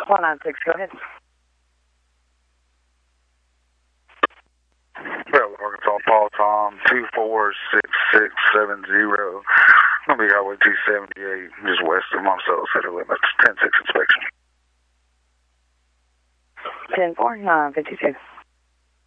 196, go ahead. Well, Arkansas, Paul Tom, 246670. Gonna be Highway 278, just west of Monticello City limits. 10-6 inspection. 10-4, 952.